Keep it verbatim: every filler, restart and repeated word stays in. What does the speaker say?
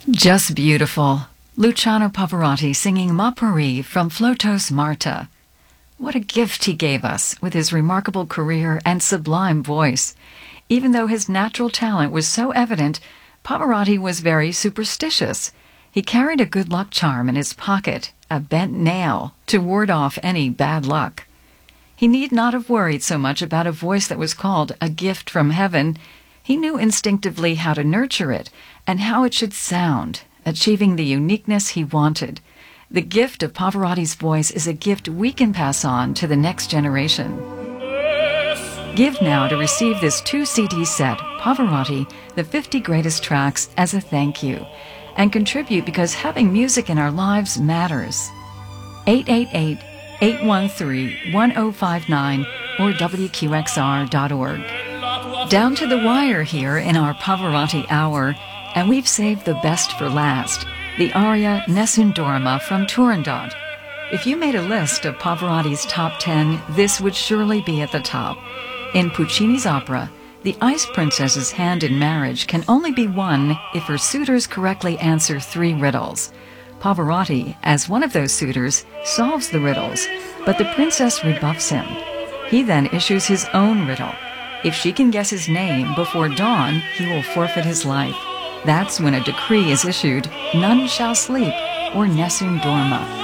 Just beautiful. Luciano Pavarotti singing Ma Paris from Flotos Marta. What a gift he gave us with his remarkable career and sublime voice. Even though his natural talent was so evident, Pavarotti was very superstitious. He carried a good luck charm in his pocket, a bent nail, to ward off any bad luck. He need not have worried so much about a voice that was called a gift from heaven. He knew instinctively how to nurture it and how it should sound, achieving the uniqueness he wanted. The gift of Pavarotti's voice is a gift we can pass on to the next generation. Give now to receive this two C D set, Pavarotti, the fifty Greatest Tracks, as a thank you, and contribute because having music in our lives matters. eight eight eight, eight one three, one zero five nine or W Q X R dot org. Down to the wire here in our Pavarotti Hour, and we've saved the best for last, the aria Nessun Dorma from Turandot. If you made a list of Pavarotti's top ten, this would surely be at the top. In Puccini's opera, the Ice Princess's hand in marriage can only be won if her suitors correctly answer three riddles. Pavarotti, as one of those suitors, solves the riddles, but the princess rebuffs him. He then issues his own riddle. If she can guess his name before dawn, he will forfeit his life. That's when a decree is issued, none shall sleep, or Nessun Dorma.